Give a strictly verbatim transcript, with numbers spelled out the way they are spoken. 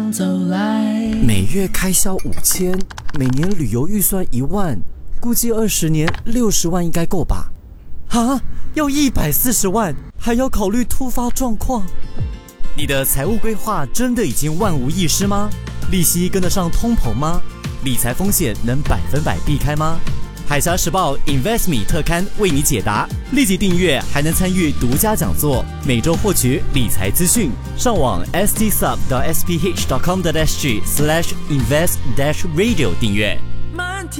上走来。 每月开销五千，每年旅游预算一万，估计二十年六十万应该够吧？啊，要一百四十万，还要考虑突发状况。你的财务规划真的已经万无一失吗？利息跟得上通膨吗？理财风险能百分百避开吗？海峡时报 InvestMe 特刊为你解答，立即订阅还能参与独家讲座，每周获取理财资讯。上网 s t sub dot s p h dot com dot s g slash invest dash radio 订阅。